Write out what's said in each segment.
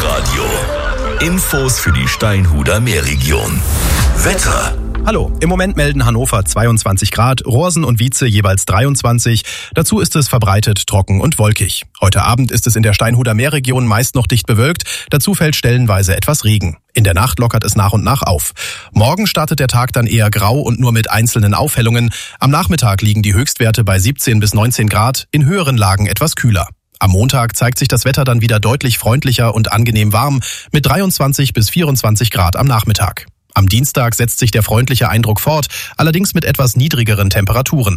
Meerradio. Infos für die Steinhuder Meerregion. Wetter. Hallo, im Moment melden Hannover 22 Grad, Rohrsen und Wietze jeweils 23. Dazu ist es verbreitet trocken und wolkig. Heute Abend ist es in der Steinhuder Meerregion meist noch dicht bewölkt. Dazu fällt stellenweise etwas Regen. In der Nacht lockert es nach und nach auf. Morgen startet der Tag dann eher grau und nur mit einzelnen Aufhellungen. Am Nachmittag liegen die Höchstwerte bei 17 bis 19 Grad, in höheren Lagen etwas kühler. Am Montag zeigt sich das Wetter dann wieder deutlich freundlicher und angenehm warm mit 23 bis 24 Grad am Nachmittag. Am Dienstag setzt sich der freundliche Eindruck fort, allerdings mit etwas niedrigeren Temperaturen.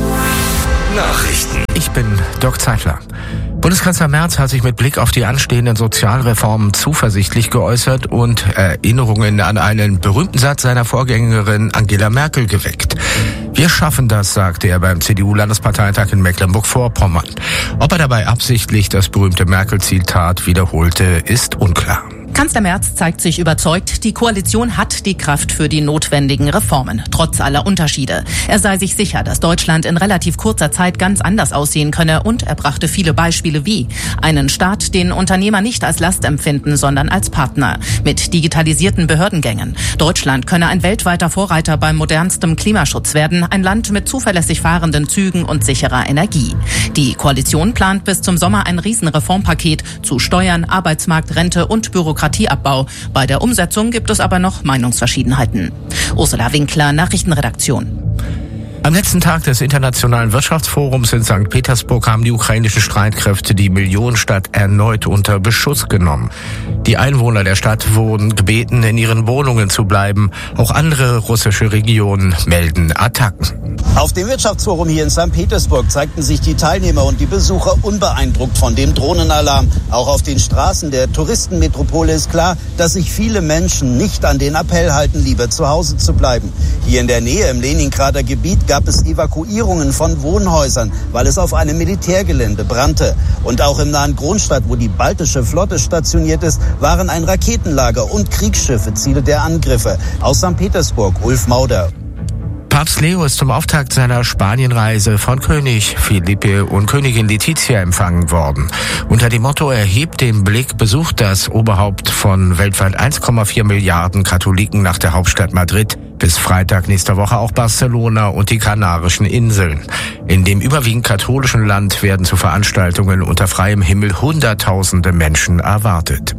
Nachrichten. Ich bin Dirk Zeitler. Bundeskanzler Merz hat sich mit Blick auf die anstehenden Sozialreformen zuversichtlich geäußert und Erinnerungen an einen berühmten Satz seiner Vorgängerin Angela Merkel geweckt. Wir schaffen das, sagte er beim CDU-Landesparteitag in Mecklenburg-Vorpommern. Ob er dabei absichtlich das berühmte Merkel-Zitat wiederholte, ist unklar. Kanzler Merz zeigt sich überzeugt, die Koalition hat die Kraft für die notwendigen Reformen, trotz aller Unterschiede. Er sei sich sicher, dass Deutschland in relativ kurzer Zeit ganz anders aussehen könne und er brachte viele Beispiele wie einen Staat, den Unternehmer nicht als Last empfinden, sondern als Partner, mit digitalisierten Behördengängen. Deutschland könne ein weltweiter Vorreiter beim modernstem Klimaschutz werden, ein Land mit zuverlässig fahrenden Zügen und sicherer Energie. Die Koalition plant bis zum Sommer ein Riesenreformpaket zu Steuern, Arbeitsmarkt, Rente und Bürokratieabbau. Bei der Umsetzung gibt es aber noch Meinungsverschiedenheiten. Ursula Winkler, Nachrichtenredaktion. Am letzten Tag des Internationalen Wirtschaftsforums in St. Petersburg haben die ukrainischen Streitkräfte die Millionenstadt erneut unter Beschuss genommen. Die Einwohner der Stadt wurden gebeten, in ihren Wohnungen zu bleiben. Auch andere russische Regionen melden Attacken. Auf dem Wirtschaftsforum hier in St. Petersburg zeigten sich die Teilnehmer und die Besucher unbeeindruckt von dem Drohnenalarm. Auch auf den Straßen der Touristenmetropole ist klar, dass sich viele Menschen nicht an den Appell halten, lieber zu Hause zu bleiben. Hier in der Nähe im Leningrader Gebiet gab es Evakuierungen von Wohnhäusern, weil es auf einem Militärgelände brannte. Und auch im nahen Kronstadt, wo die baltische Flotte stationiert ist, waren ein Raketenlager und Kriegsschiffe Ziele der Angriffe. Aus St. Petersburg, Ulf Mauder. Papst Leo ist zum Auftakt seiner Spanienreise von König Felipe und Königin Letizia empfangen worden. Unter dem Motto "Erhebt den Blick" besucht das Oberhaupt von weltweit 1,4 Milliarden Katholiken nach der Hauptstadt Madrid bis Freitag nächster Woche auch Barcelona und die Kanarischen Inseln. In dem überwiegend katholischen Land werden zu Veranstaltungen unter freiem Himmel Hunderttausende Menschen erwartet.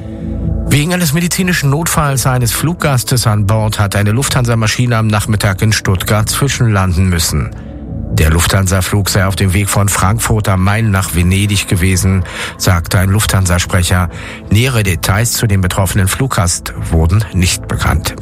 Wegen eines medizinischen Notfalls eines Fluggastes an Bord hat eine Lufthansa-Maschine am Nachmittag in Stuttgart zwischenlanden müssen. Der Lufthansa-Flug sei auf dem Weg von Frankfurt am Main nach Venedig gewesen, sagte ein Lufthansa-Sprecher. Nähere Details zu dem betroffenen Fluggast wurden nicht bekannt.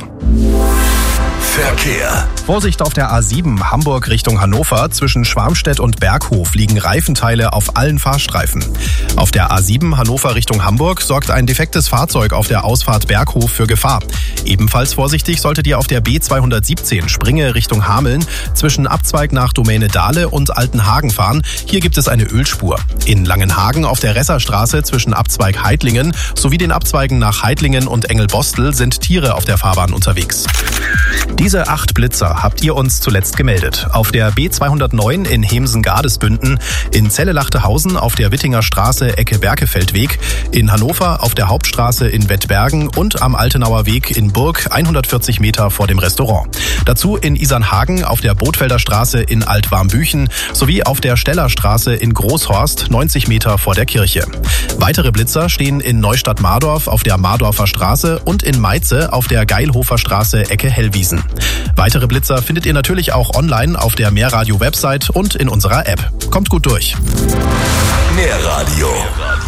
Verkehr. Vorsicht auf der A7 Hamburg Richtung Hannover. Zwischen Schwarmstedt und Berghof liegen Reifenteile auf allen Fahrstreifen. Auf der A7 Hannover Richtung Hamburg sorgt ein defektes Fahrzeug auf der Ausfahrt Berghof für Gefahr. Ebenfalls vorsichtig solltet ihr auf der B217 Springe Richtung Hameln zwischen Abzweig nach Domäne Dahle und Altenhagen fahren. Hier gibt es eine Ölspur. In Langenhagen auf der Resserstraße zwischen Abzweig Heidlingen sowie den Abzweigen nach Heidlingen und Engelbostel sind Tiere auf der Fahrbahn unterwegs. Diese 8 Blitzer habt ihr uns zuletzt gemeldet. Auf der B209 in Hemsen-Gardesbünden, in Celle-Lachtehausen auf der Wittinger Straße Ecke Berkefeldweg, in Hannover auf der Hauptstraße in Wettbergen und am Altenauer Weg in Burg 140 Meter vor dem Restaurant. Dazu in Isernhagen auf der Bootfelder Straße in Altwarmbüchen sowie auf der Stellerstraße in Großhorst 90 Meter vor der Kirche. Weitere Blitzer stehen in Neustadt-Mardorf auf der Mardorfer Straße und in Meize auf der Geilhofer Straße Ecke Hellwiesen. Weitere Blitzer findet ihr natürlich auch online auf der Meerradio-Website und in unserer App. Kommt gut durch. Meerradio.